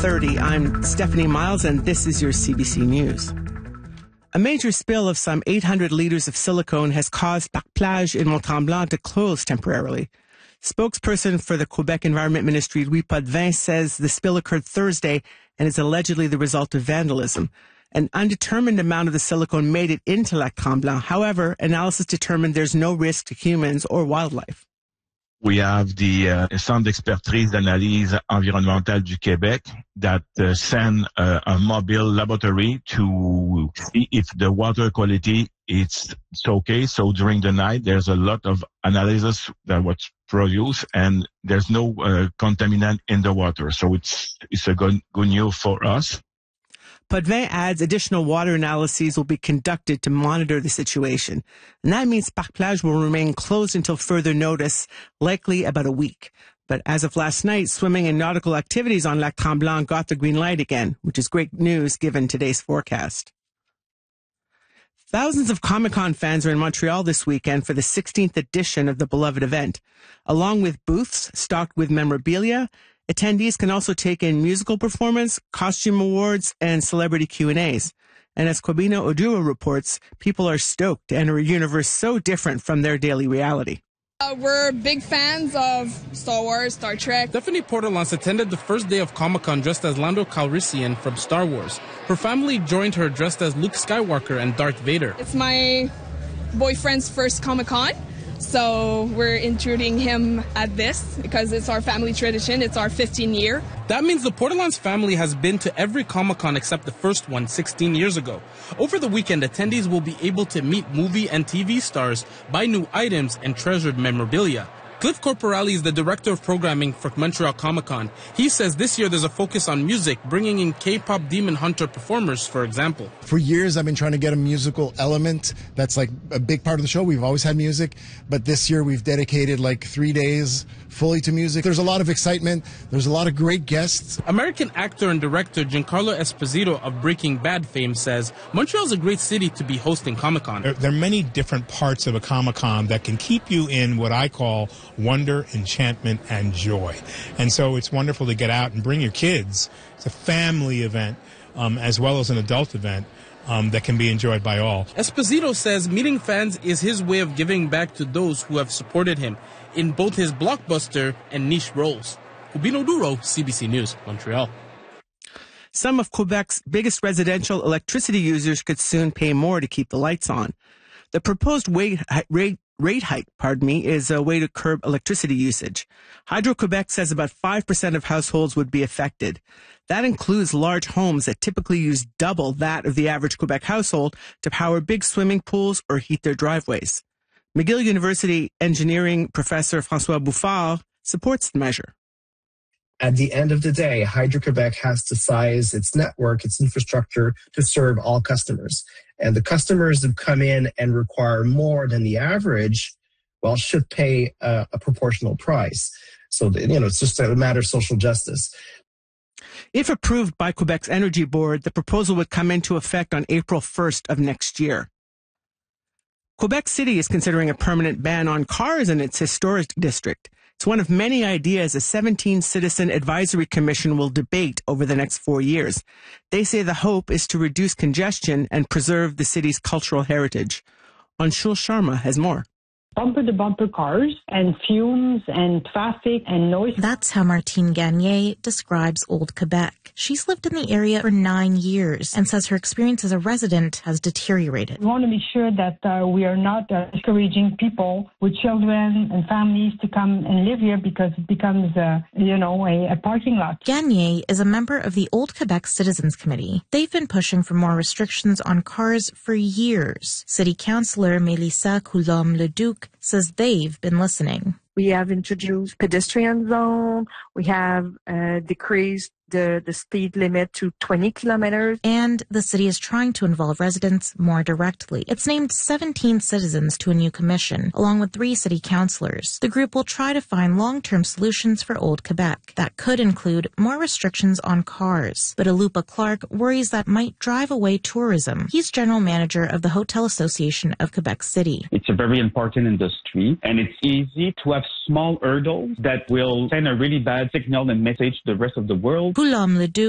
7:30. I'm Stephanie Miles, and this is your CBC News. A major spill of some 800 litres of silicone has caused Parc Plage in Mont-Tremblant to close temporarily. Spokesperson for the Quebec Environment Ministry, Louis Potvin, says the spill occurred Thursday and is allegedly the result of vandalism. An undetermined amount of the silicone made it into Lac Tremblant. However, analysis determined there's no risk to humans or wildlife. We have the Centre d'expertise d'analyse environnementale du Québec that send a mobile laboratory to see if the water quality it's okay. So during the night, there's a lot of analysis that was produced, and there's no contaminant in the water. So it's a good news for us. Potvin adds additional water analyses will be conducted to monitor the situation. And that means Parc Plage will remain closed until further notice, likely about a week. But as of last night, swimming and nautical activities on Lac Tremblant got the green light again, which is great news given today's forecast. Thousands of Comic-Con fans are in Montreal this weekend for the 16th edition of the beloved event. Along with booths stocked with memorabilia, attendees can also take in musical performance, costume awards, and celebrity Q&As. And as Kwabena Oduro reports, people are stoked to enter a universe so different from their daily reality. We're big fans of Star Wars, Star Trek. Stephanie Portelance attended the first day of Comic-Con dressed as Lando Calrissian from Star Wars. Her family joined her dressed as Luke Skywalker and Darth Vader. It's my boyfriend's first Comic-Con. So we're intruding him at this because it's our family tradition. It's our 15th year. That means the Portelance family has been to every Comic-Con except the first one 16 years ago. Over the weekend, attendees will be able to meet movie and TV stars, buy new items, and treasured memorabilia. Cliff Corporale is the director of programming for Montreal Comic-Con. He says this year there's a focus on music, bringing in K-pop Demon Hunter performers, for example. For years, I've been trying to get a musical element. That's like a big part of the show. We've always had music, but this year we've dedicated like 3 days fully to music. There's a lot of excitement. There's a lot of great guests. American actor and director Giancarlo Esposito of Breaking Bad fame says Montreal's a great city to be hosting Comic-Con. There are many different parts of a Comic-Con that can keep you in what I call wonder, enchantment, and joy. And so it's wonderful to get out and bring your kids. It's a family event as well as an adult event that can be enjoyed by all. Esposito says meeting fans is his way of giving back to those who have supported him in both his blockbuster and niche roles. Kwabena Oduro, CBC News, Montreal. Some of Quebec's biggest residential electricity users could soon pay more to keep the lights on. The proposed rate hike, is a way to curb electricity usage. Hydro-Quebec says about 5% of households would be affected. That includes large homes that typically use double that of the average Quebec household to power big swimming pools or heat their driveways. McGill University engineering professor François Bouffard supports the measure. At the end of the day, Hydro-Quebec has to size its network, its infrastructure to serve all customers. And the customers that come in and require more than the average, well, should pay a proportional price. So, it's just a matter of social justice. If approved by Quebec's Energy Board, the proposal would come into effect on April 1st of next year. Quebec City is considering a permanent ban on cars in its historic district. It's one of many ideas a 17-citizen advisory commission will debate over the next 4 years. They say the hope is to reduce congestion and preserve the city's cultural heritage. Anshul Sharma has more. Bumper-to-bumper cars and fumes and traffic and noise. That's how Martine Gagné describes Old Quebec. She's lived in the area for 9 years and says her experience as a resident has deteriorated. We want to be sure that we are not discouraging people with children and families to come and live here because it becomes, a parking lot. Gagné is a member of the Old Quebec Citizens Committee. They've been pushing for more restrictions on cars for years. City Councillor Mélissa Coulombe-Leduc says they've been listening. We have introduced pedestrian zone. We have decreased the speed limit to 20 kilometers. And the city is trying to involve residents more directly. It's named 17 citizens to a new commission, along with 3 city councillors. The group will try to find long-term solutions for Old Quebec. That could include more restrictions on cars. But Alupa Clark worries that might drive away tourism. He's general manager of the Hotel Association of Quebec City. It's a very important industry, and it's easy to have small hurdles that will send a really bad signal and message to the rest of the world. Coulombe-Leduc